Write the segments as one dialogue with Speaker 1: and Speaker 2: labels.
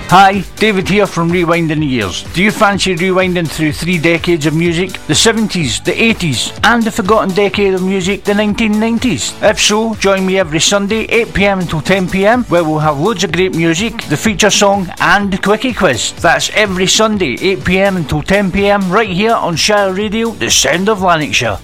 Speaker 1: Hi, David here from Rewinding the Years. Do you fancy rewinding through 3 decades of music? The 70s, the 80s, and the forgotten decade of music, the 1990s? If so, join me every Sunday, 8pm until 10pm, where we'll have loads of great music, the feature song, and the quickie quiz. That's every Sunday, 8pm until 10pm, right here on Shire Radio, the sound of Lanarkshire.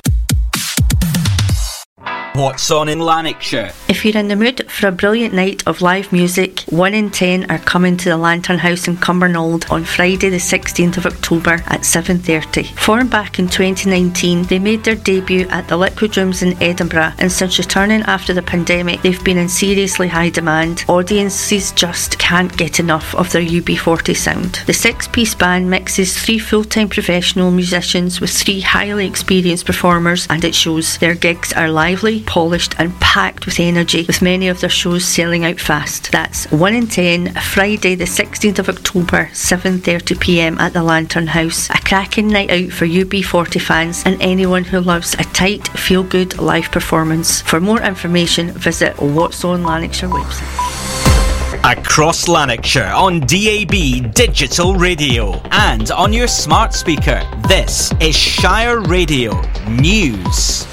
Speaker 2: What's on in Lanarkshire?
Speaker 3: If you're in the mood for a brilliant night of live music, 1 in 10 are coming to the Lantern House in Cumbernauld on Friday the 16th of October at 7:30. Formed back in 2019, they made their debut at the Liquid Rooms in Edinburgh, and since returning after the pandemic, they've been in seriously high demand. Audiences just can't get enough of their UB40 sound. The 6-piece band mixes 3 full-time professional musicians with 3 highly experienced performers, and it shows. Their gigs are lively, polished and packed with energy, with many of their shows selling out fast. That's 1 in 10, Friday the 16th of October, 7:30pm at the Lantern House. A cracking night out for UB40 fans and anyone who loves a tight, feel-good live performance. For more information, visit What's On Lanarkshire website.
Speaker 2: Across Lanarkshire on DAB Digital Radio and on your smart speaker. This is Shire Radio News.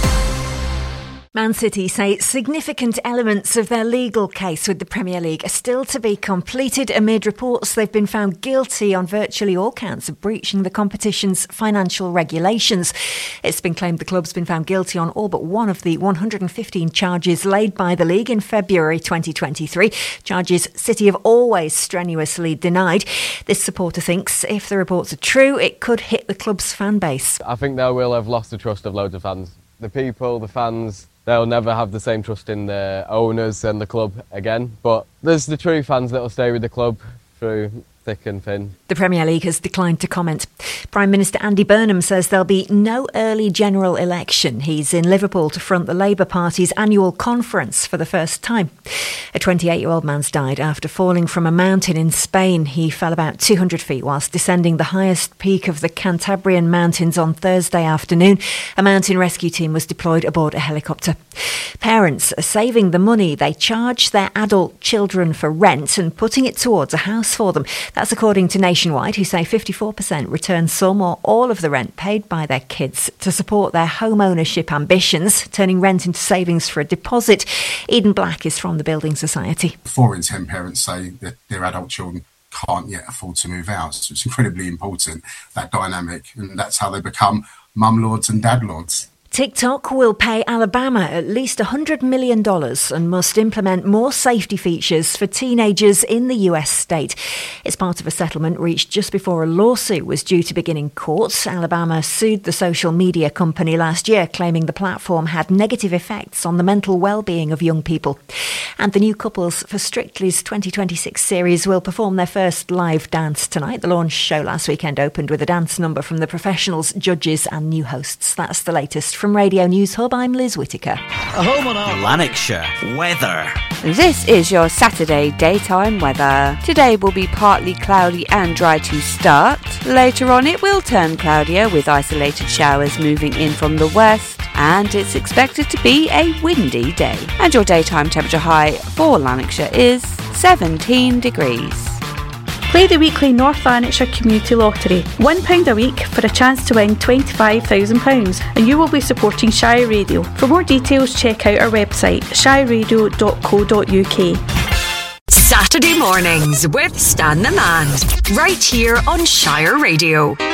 Speaker 4: Man City say significant elements of their legal case with the Premier League are still to be completed amid reports they've been found guilty on virtually all counts of breaching the competition's financial regulations. It's been claimed the club's been found guilty on all but one of the 115 charges laid by the league in February 2023. Charges City have always strenuously denied. This supporter thinks if the reports are true, it could hit the club's fan base.
Speaker 5: I think they will have lost the trust of loads of fans. The people, the fans, they'll never have the same trust in the owners and the club again. But there's the true fans that will stay with the club through thick and thin.
Speaker 4: The Premier League has declined to comment. Prime Minister Andy Burnham says there'll be no early general election. He's in Liverpool to front the Labour Party's annual conference for the first time. A 28-year-old man's died after falling from a mountain in Spain. He fell about 200 feet whilst descending the highest peak of the Cantabrian Mountains on Thursday afternoon. A mountain rescue team was deployed aboard a helicopter. Parents are saving the money they charge their adult children for rent and putting it towards a house for them. That's according to Nationwide, who say 54% return some or all of the rent paid by their kids to support their home ownership ambitions, turning rent into savings for a deposit. Eden Black is from the Building Society.
Speaker 6: 4 in 10 parents say that their adult children can't yet afford to move out. So it's incredibly important, that dynamic, and that's how they become mum lords and dad lords.
Speaker 4: TikTok will pay Alabama at least $100 million and must implement more safety features for teenagers in the US state. It's part of a settlement reached just before a lawsuit was due to begin in court. Alabama sued the social media company last year, claiming the platform had negative effects on the mental well-being of young people. And the new couples for Strictly's 2026 series will perform their first live dance tonight. The launch show last weekend opened with a dance number from the professionals, judges and new hosts. That's the latest. From Radio News Hub, I'm Liz Whittaker.
Speaker 2: Lanarkshire weather.
Speaker 7: This is your Saturday daytime weather. Today will be partly cloudy and dry to start. Later on it will turn cloudier with isolated showers moving in from the west, and it's expected to be a windy day. And your daytime temperature high for Lanarkshire is 17 degrees.
Speaker 8: Play the weekly North Lanarkshire Community Lottery. £1 a week for a chance to win £25,000, and you will be supporting Shire Radio. For more details, check out our website, shireradio.co.uk.
Speaker 9: Saturday mornings with Stan the Man, right here on Shire Radio.